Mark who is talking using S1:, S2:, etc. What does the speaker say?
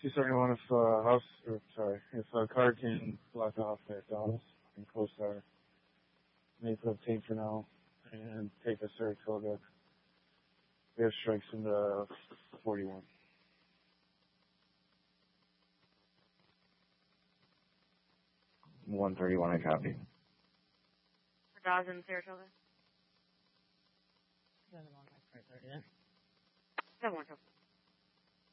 S1: 271 if if a car can block off at Dallas and CoStar, may put obtain for now and take a Saratoga. We have strikes in the 41.
S2: 131, I copy.
S3: For Dawes and Saratoga?
S4: 7-1, 5-30 then.
S3: 7-1.